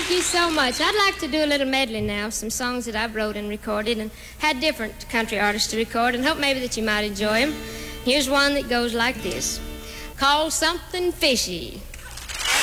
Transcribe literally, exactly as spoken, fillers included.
Thank you so much. I'd like to do a little medley now, some songs that I've wrote and recorded and had different country artists to record, and hope maybe that you might enjoy them. Here's one that goes like this, called Something Fishy.